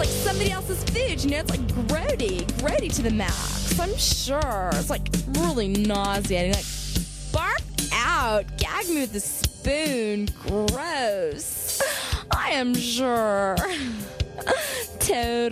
somebody else's food. You know, it's like grody to the max. I'm sure. It's like really nauseating. Like, bark out. Gag me with a spoon. Gross. I am sure. Totally.